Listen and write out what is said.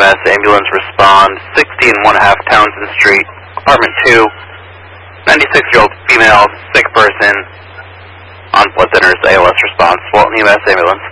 EMS ambulance respond, 16 1/2 Townsend Street, apartment 2, 96-year-old female, sick person, on blood thinners, ALS response, Walton EMS ambulance.